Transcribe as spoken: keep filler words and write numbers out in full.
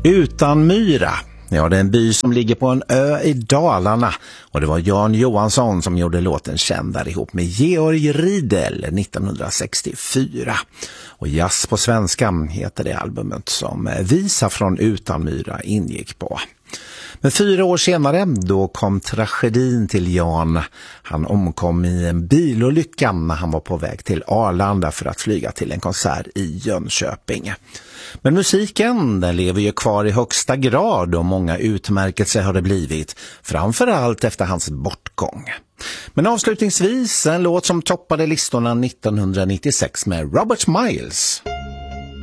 Utanmyra. Ja, det är en by som ligger på en ö i Dalarna och det var Jan Johansson som gjorde låten känd där ihop med Georg Riedel nittonhundrasextiofyra. Och Jazz på svenska heter det albumet som Visa från Utanmyra ingick på. Men fyra år senare då kom tragedin till Jan. Han omkom i en bilolycka när han var på väg till Arlanda för att flyga till en konsert i Jönköping. Men musiken den lever ju kvar i högsta grad och många utmärkelser har det blivit, framförallt efter hans bortgång. Men avslutningsvis en låt som toppade listorna nittonhundranittiosex med Robert Miles.